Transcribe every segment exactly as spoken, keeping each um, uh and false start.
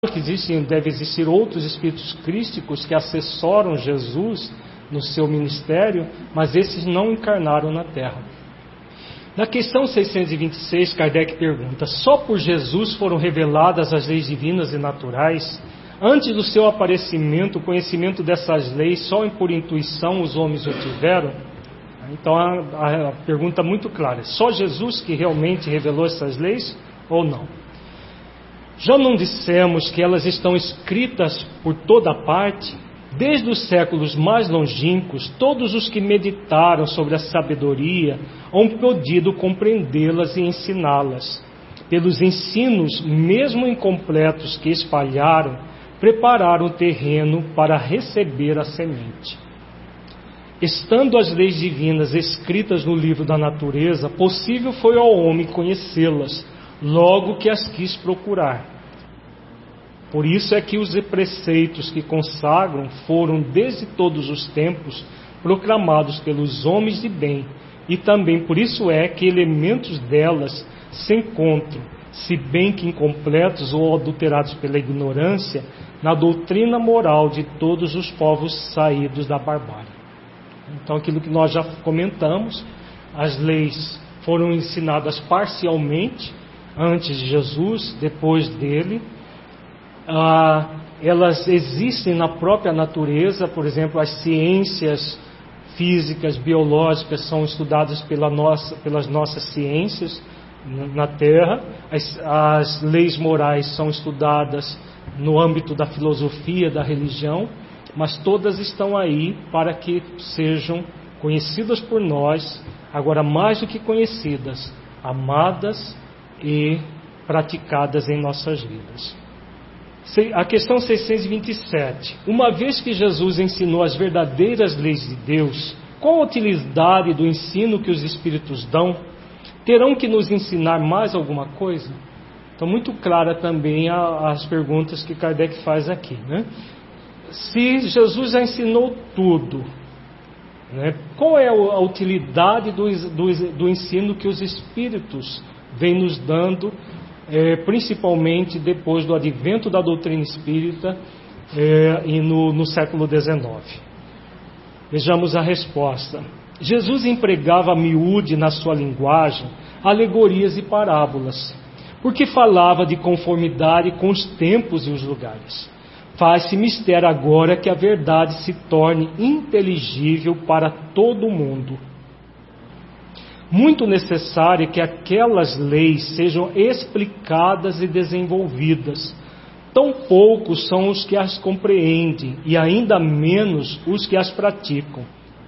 que existem, deve existir outros espíritos crísticos que assessoram Jesus no seu ministério, mas esses não encarnaram na Terra. Na questão seiscentos e vinte e seis, Kardec pergunta: só por Jesus foram reveladas as leis divinas e naturais? Antes do seu aparecimento, o conhecimento dessas leis só por intuição os homens o tiveram? Então a, a pergunta é muito clara: só Jesus que realmente revelou essas leis ou não? Já não dissemos que elas estão escritas por toda parte? Desde os séculos mais longínquos, todos os que meditaram sobre a sabedoria hão podido compreendê-las e ensiná-las. Pelos ensinos, mesmo incompletos, que espalharam, prepararam o terreno para receber a semente. Estando as leis divinas escritas no livro da natureza, possível foi ao homem conhecê-las, logo que as quis procurar. Por isso é que os preceitos que consagram foram desde todos os tempos proclamados pelos homens de bem, e também por isso é que elementos delas se encontram, se bem que incompletos ou adulterados pela ignorância, na doutrina moral de todos os povos saídos da barbárie. Então, aquilo que nós já comentamos, as leis foram ensinadas parcialmente antes de Jesus, depois dele. Ah, elas existem na própria natureza. Por exemplo, as ciências físicas, biológicas são estudadas pela nossa, pelas nossas ciências na Terra. As, as leis morais são estudadas no âmbito da filosofia, da religião, mas todas estão aí para que sejam conhecidas por nós, agora mais do que conhecidas, amadas e praticadas em nossas vidas. A questão seiscentos e vinte e sete. Uma vez que Jesus ensinou as verdadeiras leis de Deus, qual a utilidade do ensino que os Espíritos dão? Terão que nos ensinar mais alguma coisa? Então, muito clara também a, as perguntas que Kardec faz aqui, né? Se Jesus já ensinou tudo, né, qual é a utilidade do, do, do ensino que os Espíritos vêm nos dando, É, principalmente depois do advento da doutrina espírita é, e no, no século dezenove. Vejamos a resposta. Jesus empregava a miúde na sua linguagem alegorias e parábolas, porque falava de conformidade com os tempos e os lugares. Faz-se mistério agora que a verdade se torne inteligível para todo o mundo. Muito necessário que aquelas leis sejam explicadas e desenvolvidas. Tão poucos são os que as compreendem, e ainda menos os que as praticam.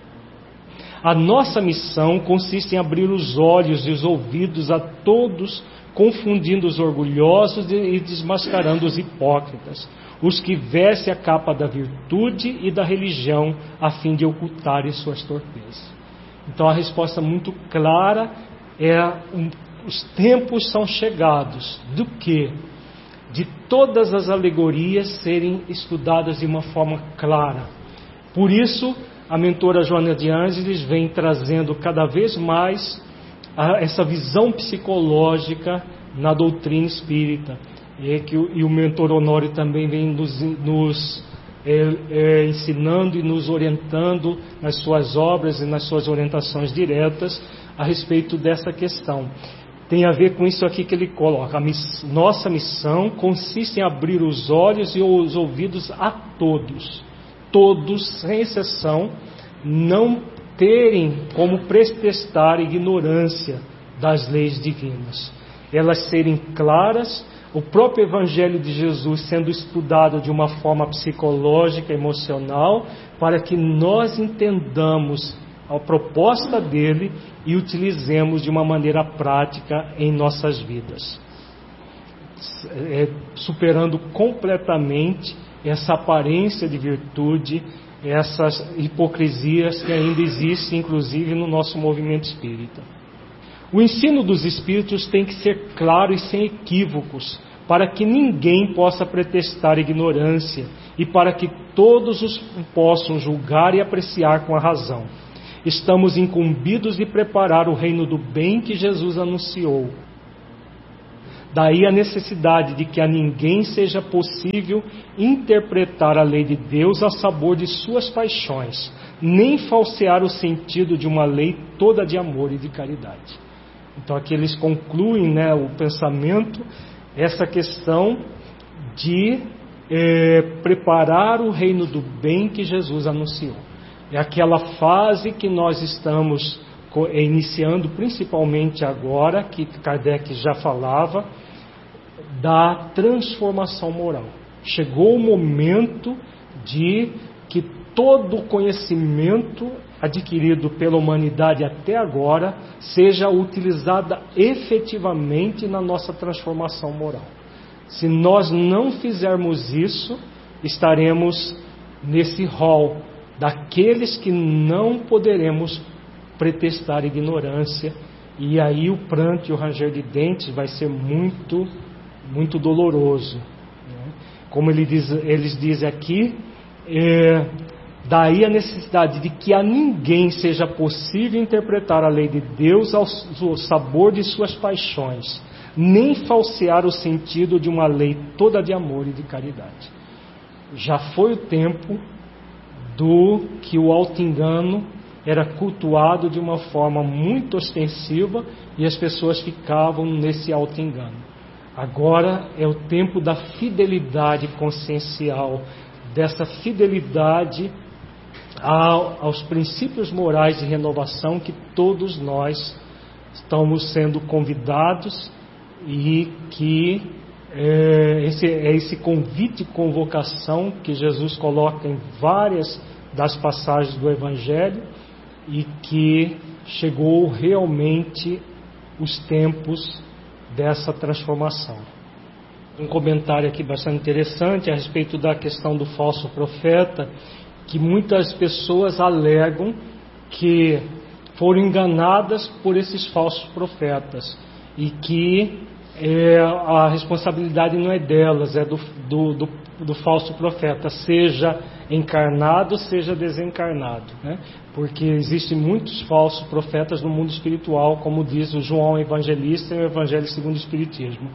A nossa missão consiste em abrir os olhos e os ouvidos a todos, confundindo os orgulhosos e desmascarando os hipócritas, os que vestem a capa da virtude e da religião, a fim de ocultarem suas torpezas. Então a resposta muito clara é: um, os tempos são chegados do que? De todas as alegorias serem estudadas de uma forma clara. Por isso a mentora Joana de Ângeles vem trazendo cada vez mais a, essa visão psicológica na doutrina espírita, e, que, e o mentor Honório também vem nos, nos É, é, ensinando e nos orientando nas suas obras e nas suas orientações diretas a respeito dessa questão. Tem a ver com isso aqui que ele coloca: a miss, nossa missão consiste em abrir os olhos e os ouvidos a todos, todos, sem exceção, não terem como pretextar ignorância das leis divinas, elas serem claras. O próprio Evangelho de Jesus sendo estudado de uma forma psicológica, emocional, para que nós entendamos a proposta dele e utilizemos de uma maneira prática em nossas vidas, é, superando completamente essa aparência de virtude, essas hipocrisias que ainda existem, inclusive no nosso movimento espírita. O ensino dos Espíritos tem que ser claro e sem equívocos, para que ninguém possa pretextar ignorância e para que todos os possam julgar e apreciar com a razão. Estamos incumbidos de preparar o reino do bem que Jesus anunciou. Daí a necessidade de que a ninguém seja possível interpretar a lei de Deus a sabor de suas paixões, nem falsear o sentido de uma lei toda de amor e de caridade. Então aqui eles concluem, né, o pensamento, essa questão de é, preparar o reino do bem que Jesus anunciou. É aquela fase que nós estamos iniciando, principalmente agora, que Kardec já falava, da transformação moral. Chegou o momento de que todo o conhecimento adquirido pela humanidade até agora seja utilizado efetivamente na nossa transformação moral. Se nós não fizermos isso, estaremos nesse rol daqueles que não poderemos pretextar ignorância, e aí o pranto e o ranger de dentes vai ser muito, muito doloroso. Como ele diz, eles dizem aqui, é, daí a necessidade de que a ninguém seja possível interpretar a lei de Deus ao, ao sabor de suas paixões, nem falsear o sentido de uma lei toda de amor e de caridade. Já foi o tempo do que o auto-engano era cultuado de uma forma muito ostensiva e as pessoas ficavam nesse auto-engano. Agora é o tempo da fidelidade consciencial, dessa fidelidade aos princípios morais de renovação que todos nós estamos sendo convidados, e que é esse, é esse convite e convocação que Jesus coloca em várias das passagens do Evangelho, e que chegou realmente os tempos dessa transformação. Um comentário aqui bastante interessante a respeito da questão do falso profeta, que muitas pessoas alegam que foram enganadas por esses falsos profetas, e que é, a responsabilidade não é delas, é do, do, do, do falso profeta, seja encarnado, seja desencarnado, né? Porque existem muitos falsos profetas no mundo espiritual, como diz o João Evangelista e o Evangelho segundo o Espiritismo.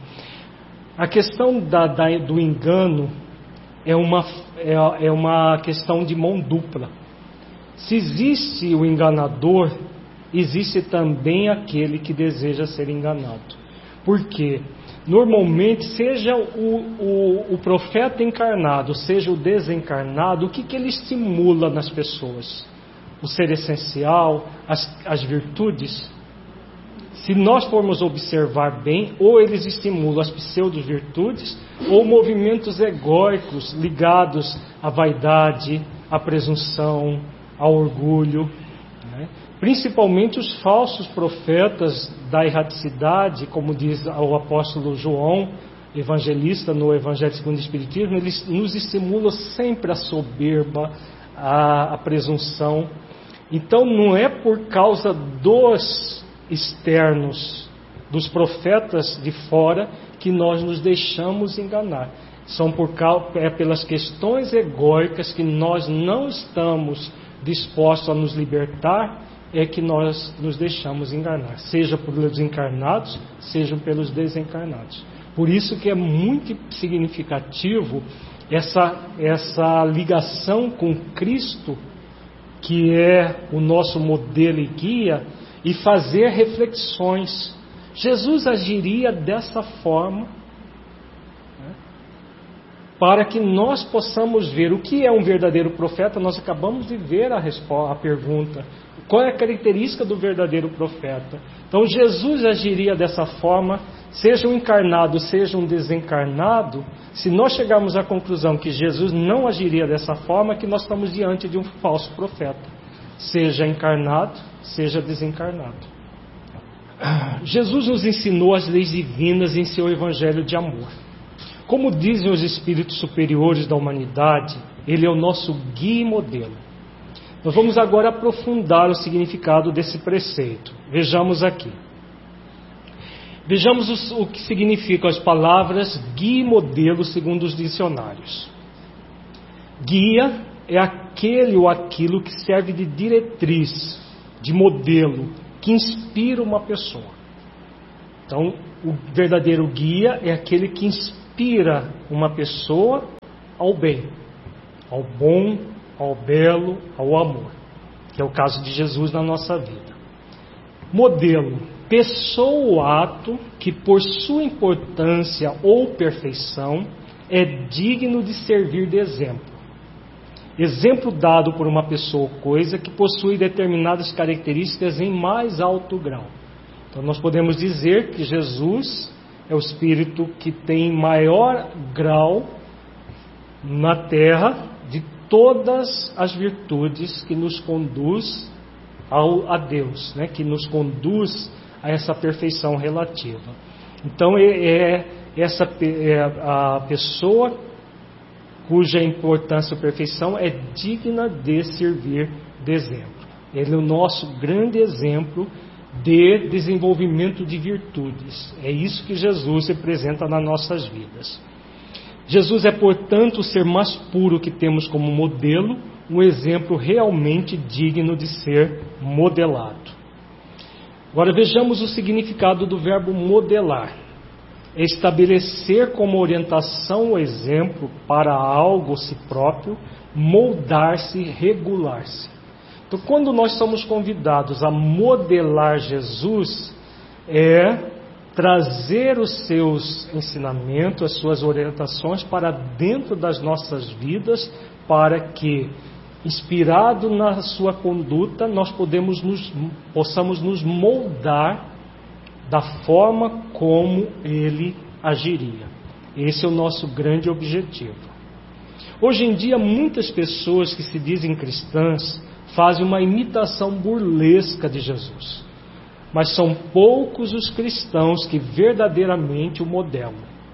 A questão da, da, do engano é uma, é, é uma questão de mão dupla. Se existe o enganador, existe também aquele que deseja ser enganado. Por quê? Normalmente, seja o, o, o profeta encarnado, seja o desencarnado, o que, que ele estimula nas pessoas? O ser essencial, as, as virtudes. Se nós formos observar bem, ou eles estimulam as pseudo-virtudes, ou movimentos egóicos ligados à vaidade, à presunção, ao orgulho, né? Principalmente os falsos profetas da erraticidade, como diz o apóstolo João, evangelista no Evangelho segundo o Espiritismo, eles nos estimulam sempre a soberba, a, a presunção. Então não é por causa dos externos, dos profetas de fora, que nós nos deixamos enganar. São por causa, é pelas questões egóicas que nós não estamos dispostos a nos libertar, é que nós nos deixamos enganar, seja pelos encarnados, seja pelos desencarnados. Por isso que é muito significativo essa, essa ligação com Cristo, que é o nosso modelo e guia, e fazer reflexões. Jesus agiria dessa forma, né, para que nós possamos ver o que é um verdadeiro profeta. Nós acabamos de ver a, resposta, a pergunta. Qual é a característica do verdadeiro profeta? Então Jesus agiria dessa forma, seja um encarnado, seja um desencarnado. Se nós chegarmos à conclusão que Jesus não agiria dessa forma, que nós estamos diante de um falso profeta, seja encarnado, seja desencarnado. Jesus nos ensinou as leis divinas em seu evangelho de amor. Como dizem os espíritos superiores da humanidade, ele é o nosso guia e modelo. Nós vamos agora aprofundar o significado desse preceito. Vejamos aqui. Vejamos o que significam as palavras guia e modelo segundo os dicionários. Guia é aquele ou aquilo que serve de diretriz, de modelo, que inspira uma pessoa. Então, o verdadeiro guia é aquele que inspira uma pessoa ao bem, ao bom, ao belo, ao amor, que é o caso de Jesus na nossa vida. Modelo: pessoa ou ato que por sua importância ou perfeição é digno de servir de exemplo. Exemplo dado por uma pessoa ou coisa que possui determinadas características em mais alto grau. Então nós podemos dizer que Jesus é o Espírito que tem maior grau na terra de todas as virtudes que nos conduz ao, a Deus, né? Que nos conduz a essa perfeição relativa. Então é, é essa é a pessoa cuja importância ou perfeição é digna de servir de exemplo. Ele é o nosso grande exemplo de desenvolvimento de virtudes. É isso que Jesus representa nas nossas vidas. Jesus é, portanto, o ser mais puro que temos como modelo, um exemplo realmente digno de ser modelado. Agora vejamos o significado do verbo modelar. É estabelecer como orientação ou exemplo para algo si próprio, moldar-se, regular-se. Então, quando nós somos convidados a modelar Jesus, é trazer os seus ensinamentos, as suas orientações para dentro das nossas vidas, para que, inspirado na sua conduta, nós podemos nos, possamos nos moldar da forma como ele agiria. Esse é o nosso grande objetivo. Hoje em dia, muitas pessoas que se dizem cristãs fazem uma imitação burlesca de Jesus, mas são poucos os cristãos que verdadeiramente o modelam.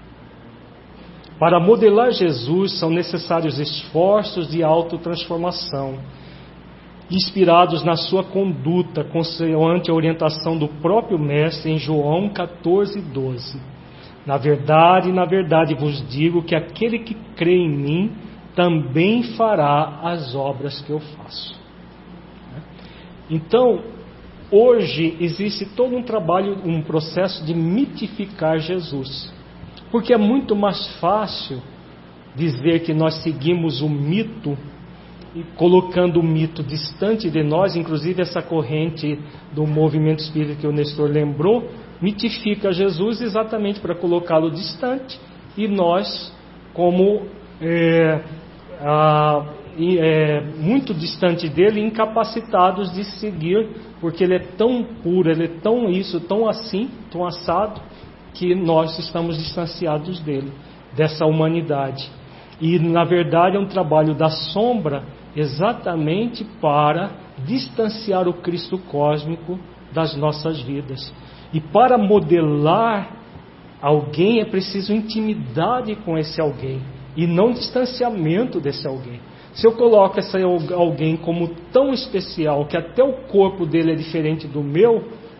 Para modelar Jesus são necessários esforços de autotransformação, inspirados na sua conduta, consoante a orientação do próprio Mestre em João catorze, doze. Na verdade, na verdade vos digo que aquele que crê em mim também fará as obras que eu faço. Então, hoje existe todo um trabalho, um processo de mitificar Jesus, porque é muito mais fácil dizer que nós seguimos o mito, e colocando o mito distante de nós. Inclusive essa corrente do movimento espírita que o Nestor lembrou, mitifica Jesus exatamente para colocá-lo distante, e nós, como é, a, é, muito distante dele, incapacitados de seguir, porque ele é tão puro, ele é tão isso, tão assim, tão assado, que nós estamos distanciados dele, dessa humanidade. E na verdade é um trabalho da sombra, exatamente para distanciar o Cristo cósmico das nossas vidas. E para modelar alguém é preciso intimidade com esse alguém, e não distanciamento desse alguém. Se eu coloco esse alguém como tão especial que até o corpo dele é diferente do meu,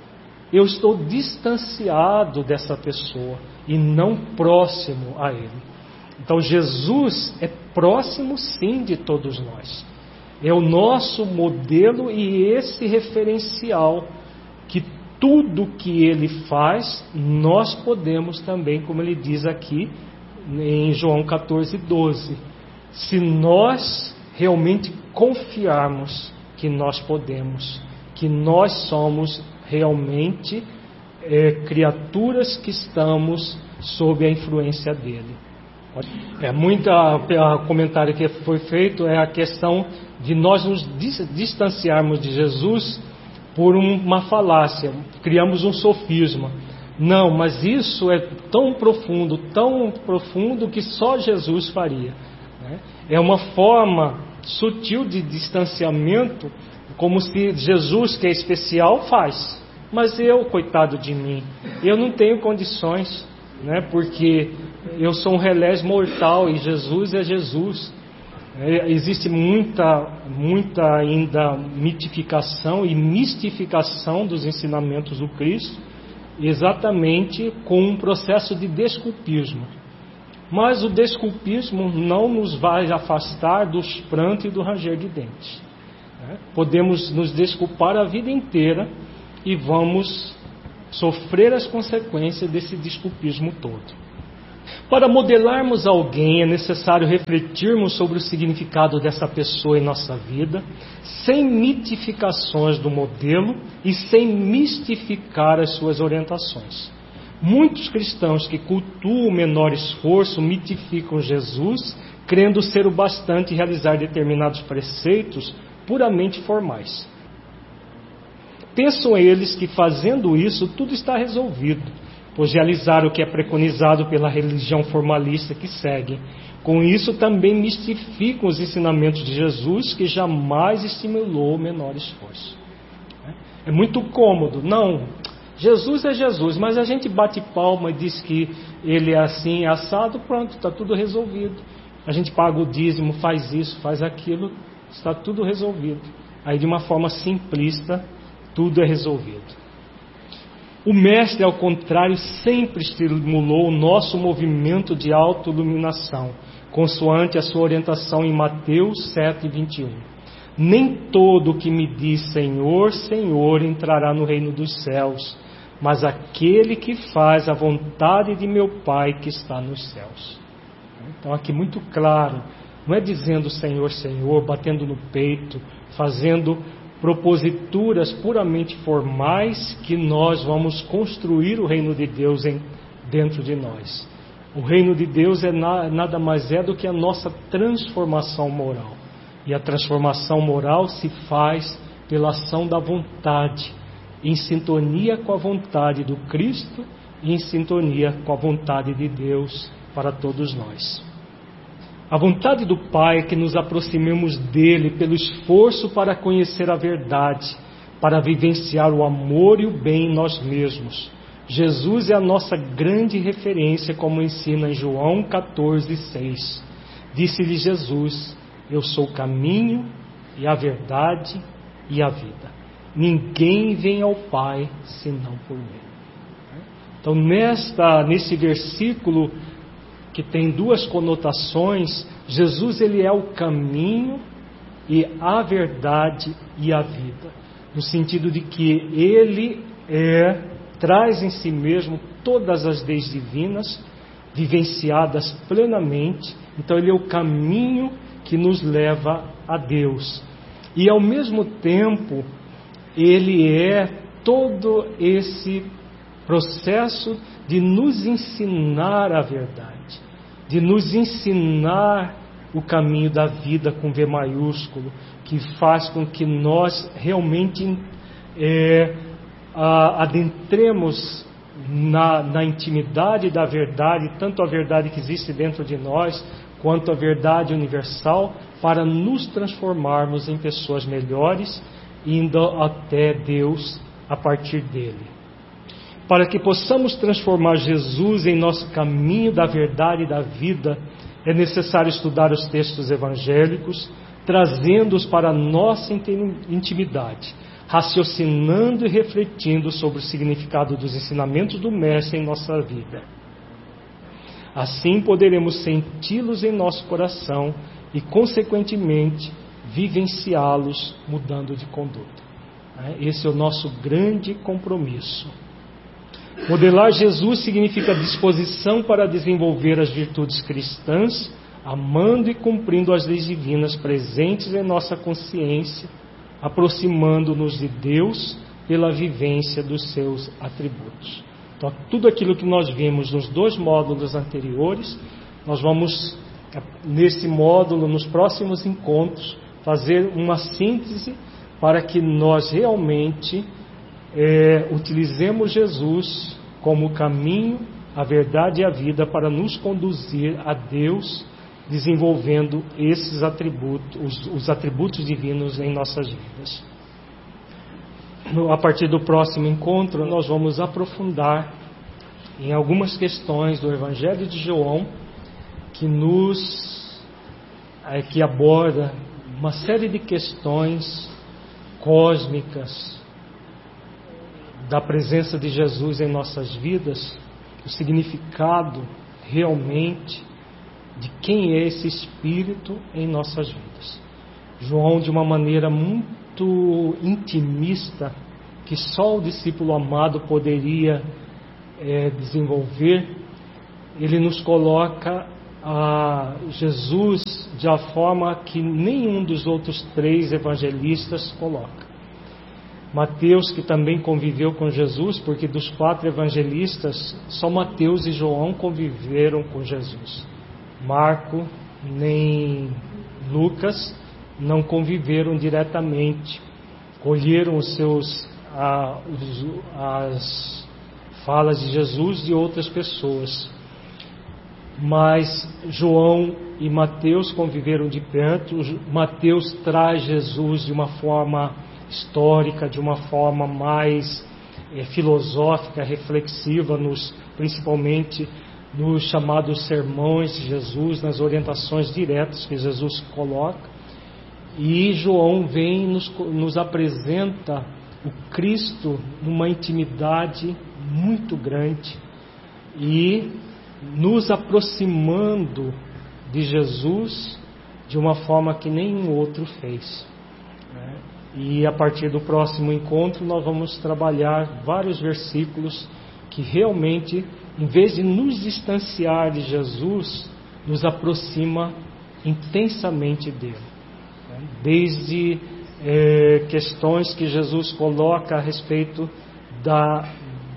eu estou distanciado dessa pessoa e não próximo a ele. Então Jesus é próximo sim de todos nós. É o nosso modelo e esse referencial que tudo que ele faz, nós podemos também, como ele diz aqui em João catorze, doze. Se nós realmente confiarmos que nós podemos, que nós somos realmente é, criaturas que estamos sob a influência dele. É, muita a comentário que foi feito é a questão de nós nos distanciarmos de Jesus por uma falácia, criamos um sofisma. Não, mas isso é tão profundo, tão profundo que só Jesus faria, né? É uma forma sutil de distanciamento, como se Jesus, que é especial, faz. Mas eu, coitado de mim, eu não tenho condições, né? Porque eu sou um relés mortal e Jesus é Jesus. É, existe muita, muita ainda mitificação e mistificação dos ensinamentos do Cristo, exatamente com um processo de desculpismo. Mas o desculpismo não nos vai afastar dos prantos e do ranger de dentes, né? Podemos nos desculpar a vida inteira e vamos sofrer as consequências desse desculpismo todo. Para modelarmos alguém, é necessário refletirmos sobre o significado dessa pessoa em nossa vida, sem mitificações do modelo e sem mistificar as suas orientações. Muitos cristãos que cultuam o menor esforço mitificam Jesus, crendo ser o bastante realizar determinados preceitos puramente formais. Pensam eles que fazendo isso tudo está resolvido, pois realizaram o que é preconizado pela religião formalista que seguem. Com isso também mistificam os ensinamentos de Jesus, que jamais estimulou o menor esforço. É muito cômodo. Não, Jesus é Jesus, mas a gente bate palma e diz que ele é assim, é assado, pronto, está tudo resolvido. A gente paga o dízimo, faz isso, faz aquilo, está tudo resolvido. Aí de uma forma simplista, tudo é resolvido. O Mestre, ao contrário, sempre estimulou o nosso movimento de autoiluminação, consoante a sua orientação em Mateus sete, vinte e um. Nem todo o que me diz Senhor, Senhor entrará no reino dos céus, mas aquele que faz a vontade de meu Pai que está nos céus. Então aqui muito claro, não é dizendo Senhor, Senhor, batendo no peito, fazendo proposituras puramente formais que nós vamos construir o reino de Deus em, dentro de nós. O reino de Deus é na, nada mais é do que a nossa transformação moral. E a transformação moral se faz pela ação da vontade, em sintonia com a vontade do Cristo e em sintonia com a vontade de Deus para todos nós. A vontade do Pai é que nos aproximemos dele pelo esforço para conhecer a verdade, para vivenciar o amor e o bem em nós mesmos. Jesus é a nossa grande referência, como ensina em João catorze, seis. Disse-lhe Jesus: eu sou o caminho e a verdade e a vida. Ninguém vem ao Pai senão por mim. Então, nesta, nesse versículo que tem duas conotações, Jesus ele é o caminho e a verdade e a vida, no sentido de que ele é, traz em si mesmo todas as leis divinas, vivenciadas plenamente. Então ele é o caminho que nos leva a Deus, e ao mesmo tempo ele é todo esse processo de nos ensinar a verdade, de nos ensinar o caminho da vida com V maiúsculo, que faz com que nós realmente é, adentremos na, na intimidade da verdade, tanto a verdade que existe dentro de nós, quanto a verdade universal, para nos transformarmos em pessoas melhores, indo até Deus a partir dele. Para que possamos transformar Jesus em nosso caminho da verdade e da vida, é necessário estudar os textos evangélicos, trazendo-os para a nossa intimidade, raciocinando e refletindo sobre o significado dos ensinamentos do Mestre em nossa vida. Assim poderemos senti-los em nosso coração e, consequentemente, vivenciá-los mudando de conduta. Esse é o nosso grande compromisso. Modelar Jesus significa disposição para desenvolver as virtudes cristãs, amando e cumprindo as leis divinas presentes em nossa consciência, aproximando-nos de Deus pela vivência dos seus atributos. Então, tudo aquilo que nós vimos nos dois módulos anteriores, nós vamos, nesse módulo, nos próximos encontros, fazer uma síntese para que nós realmente É, utilizemos Jesus como o caminho, a verdade e a vida para nos conduzir a Deus, desenvolvendo esses atributos, os, os atributos divinos em nossas vidas. No, a partir do próximo encontro, nós vamos aprofundar em algumas questões do Evangelho de João que nos é, que aborda uma série de questões cósmicas da presença de Jesus em nossas vidas, o significado realmente de quem é esse Espírito em nossas vidas. João, de uma maneira muito intimista, que só o discípulo amado poderia é, desenvolver, ele nos coloca a Jesus de uma forma que nenhum dos outros três evangelistas coloca. Mateus, que também conviveu com Jesus, porque dos quatro evangelistas, só Mateus e João conviveram com Jesus. Marco nem Lucas não conviveram diretamente, colheram os seus, a, os, as falas de Jesus de outras pessoas. Mas João e Mateus conviveram de perto. Mateus traz Jesus de uma forma histórica, de uma forma mais é, filosófica, reflexiva, nos, principalmente nos chamados sermões de Jesus, nas orientações diretas que Jesus coloca. E João vem nos, nos apresenta o Cristo numa intimidade muito grande e nos aproximando de Jesus de uma forma que nenhum outro fez. E a partir do próximo encontro nós vamos trabalhar vários versículos que realmente, em vez de nos distanciar de Jesus, nos aproxima intensamente dele. Desde é, questões que Jesus coloca a respeito da,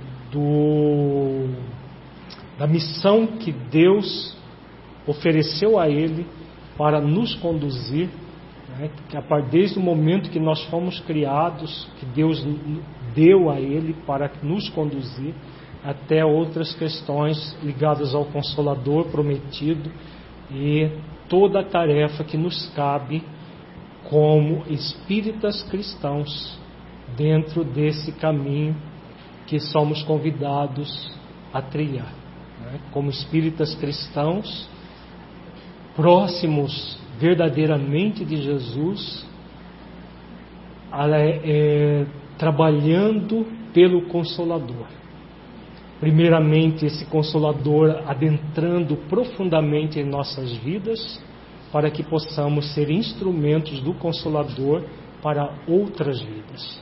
do, da missão que Deus ofereceu a ele para nos conduzir, né, desde o momento que nós fomos criados, que Deus deu a ele para nos conduzir, até outras questões ligadas ao Consolador prometido e toda a tarefa que nos cabe como espíritas cristãos dentro desse caminho que somos convidados a trilhar, né? Como espíritas cristãos próximos verdadeiramente de Jesus, é, trabalhando pelo Consolador. Primeiramente, esse Consolador adentrando profundamente em nossas vidas, para que possamos ser instrumentos do Consolador para outras vidas.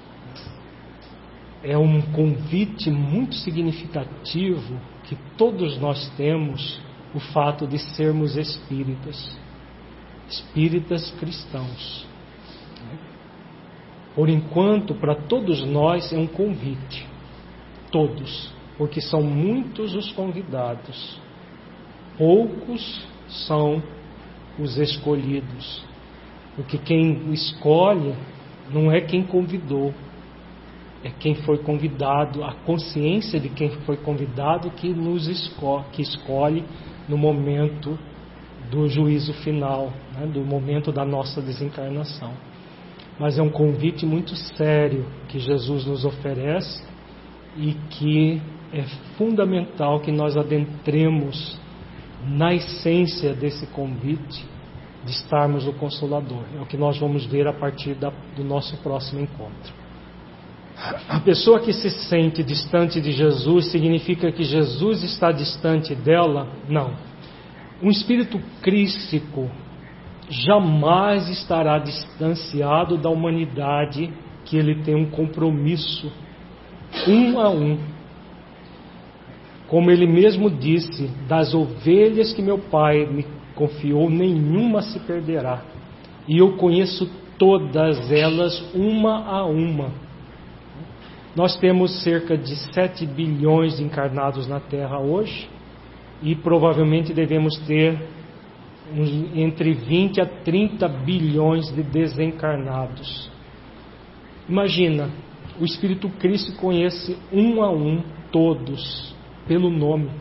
É um convite muito significativo que todos nós temos, o fato de sermos espíritas, espíritas cristãos. Por enquanto, para todos nós é um convite, todos, porque são muitos os convidados, poucos são os escolhidos, porque quem escolhe não é quem convidou, é quem foi convidado, a consciência de quem foi convidado que nos escolhe, que escolhe no momento do juízo final, né, do momento da nossa desencarnação. Mas é um convite muito sério que Jesus nos oferece e que é fundamental que nós adentremos na essência desse convite de estarmos o Consolador. É o que nós vamos ver a partir da, do nosso próximo encontro. A pessoa que se sente distante de Jesus significa que Jesus está distante dela? Não. Um espírito crístico jamais estará distanciado da humanidade, que ele tem um compromisso um a um. Como ele mesmo disse, das ovelhas que meu Pai me confiou, nenhuma se perderá. E eu conheço todas elas, uma a uma. Nós temos cerca de sete bilhões de encarnados na Terra hoje, e provavelmente devemos ter entre vinte a trinta bilhões de desencarnados. Imagina, o Espírito Cristo conhece um a um todos, pelo nome.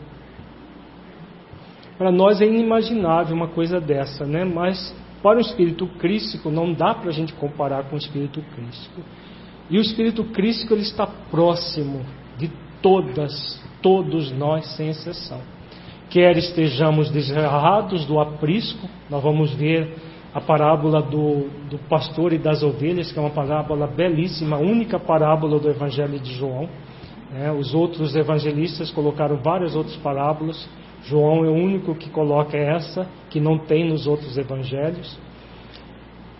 Para nós é inimaginável uma coisa dessa, né? Mas para o Espírito Crístico não dá para a gente comparar com o Espírito Crístico. E o Espírito Crístico ele está próximo de todas, todos nós sem exceção. Quer estejamos desgarrados do aprisco, nós vamos ver a parábola do, do pastor e das ovelhas, que é uma parábola belíssima, a única parábola do Evangelho de João. É, os outros evangelistas colocaram várias outras parábolas, João é o único que coloca essa, que não tem nos outros evangelhos.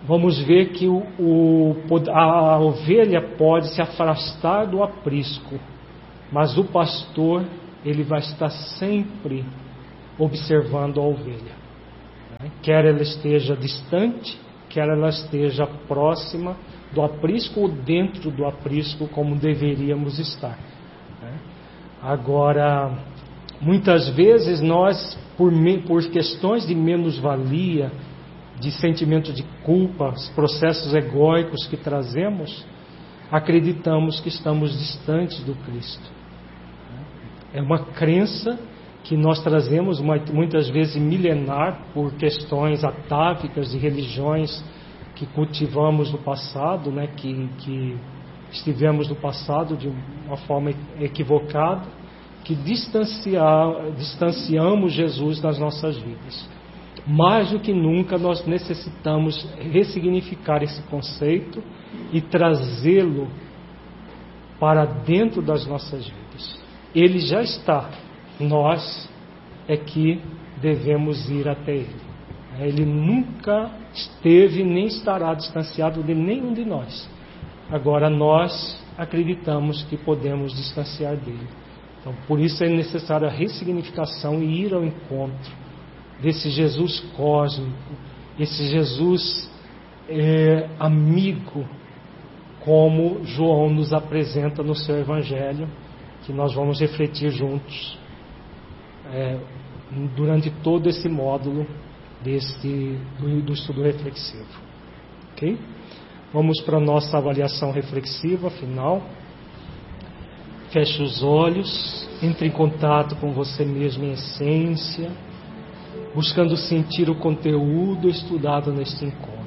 vamos ver que o, o, a ovelha pode se afastar do aprisco, mas o pastor, ele vai estar sempre observando a ovelha, né? Quer ela esteja distante, quer ela esteja próxima do aprisco ou dentro do aprisco, como deveríamos estar, né? Agora, muitas vezes nós, por, me, por questões de menos-valia, de sentimento de culpa, os processos egóicos que trazemos, acreditamos que estamos distantes do Cristo. É uma crença que nós trazemos muitas vezes milenar por questões atávicas de religiões que cultivamos no passado, né, que, que estivemos no passado de uma forma equivocada, que distanciar, distanciamos Jesus das nossas vidas. Mais do que nunca nós necessitamos ressignificar esse conceito e trazê-lo para dentro das nossas vidas. Ele já está, nós é que devemos ir até Ele. Ele nunca esteve nem estará distanciado de nenhum de nós. Agora nós acreditamos que podemos distanciar dele. Então, por isso é necessária a ressignificação e ir ao encontro desse Jesus cósmico, esse Jesus é, amigo, como João nos apresenta no seu Evangelho, que nós vamos refletir juntos é, durante todo esse módulo desse, do, do estudo reflexivo. Ok? Vamos para a nossa avaliação reflexiva final. Feche os olhos, entre em contato com você mesmo em essência, buscando sentir o conteúdo estudado neste encontro.